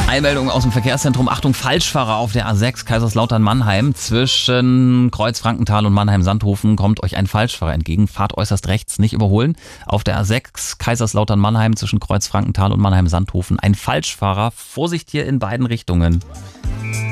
Eilmeldung aus dem Verkehrszentrum. Achtung, Falschfahrer auf der A6 Kaiserslautern-Mannheim. Zwischen Kreuz-Frankenthal und Mannheim-Sandhofen kommt euch ein Falschfahrer entgegen. Fahrt äußerst rechts, nicht überholen. Auf der A6 Kaiserslautern-Mannheim zwischen Kreuz-Frankenthal und Mannheim-Sandhofen ein Falschfahrer. Vorsicht hier in beiden Richtungen.